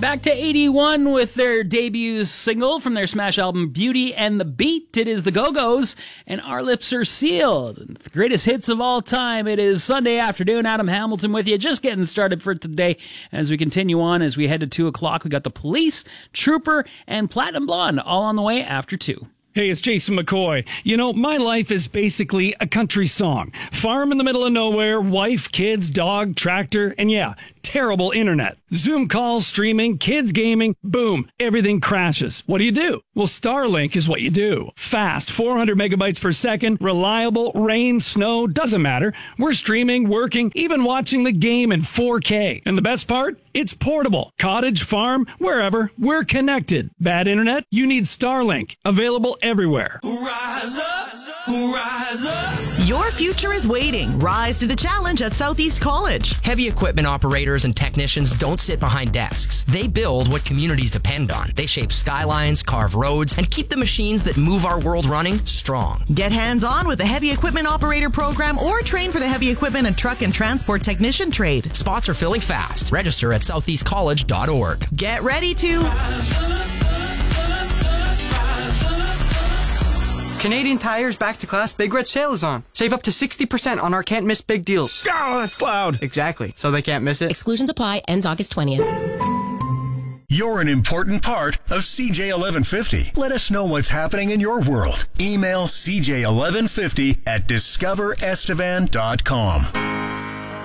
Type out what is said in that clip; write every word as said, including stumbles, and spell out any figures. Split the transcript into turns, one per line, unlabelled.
Back to eighty-one with their debut single from their smash album Beauty and the Beat. It is the Go-Go's and Our Lips Are Sealed. The greatest hits of all time. It is Sunday afternoon. Adam Hamilton with you. Just getting started for today as we continue on as we head to two o'clock. We got the Police, Trooper, and Platinum Blonde all on the way after two.
Hey, it's Jason McCoy. You know, my life is basically a country song. Farm in the middle of nowhere, wife, kids, dog, tractor, and yeah, terrible internet. Zoom calls, streaming, kids gaming, boom, everything crashes. What do you do? Well, Starlink is what you do. Fast, four hundred megabytes per second, reliable, rain, snow, doesn't matter. We're streaming, working, even watching the game in four K. And the best part? It's portable. Cottage, farm, wherever, we're connected. Bad internet? You need Starlink. Available everywhere.
Rise up, rise up.
Your future is waiting. Rise to the challenge at Southeast College.
Heavy equipment operators and technicians don't sit behind desks. They build what communities depend on. They shape skylines, carve roads, and keep the machines that move our world running strong.
Get hands-on with the Heavy Equipment Operator Program or train for the Heavy Equipment and Truck and Transport Technician trade.
Spots are filling fast. Register at southeast college dot org.
Get ready to...
Canadian Tire's Back to Class Big Red Sale is on. Save up to sixty percent on our can't miss big deals.
Oh, that's loud.
Exactly. So they can't miss it.
Exclusions apply. Ends August twentieth.
You're an important part of C J eleven fifty. Let us know what's happening in your world. Email C J eleven fifty at discover estevan dot com.